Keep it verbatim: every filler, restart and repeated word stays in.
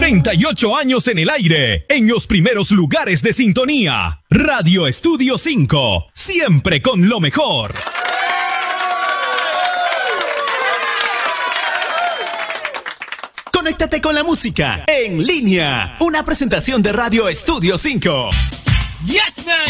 treinta y ocho años en el aire, en los primeros lugares de sintonía. Radio Estudio cinco, siempre con lo mejor. Conéctate con la música en línea. Una presentación de Radio Estudio cinco. Yes, man.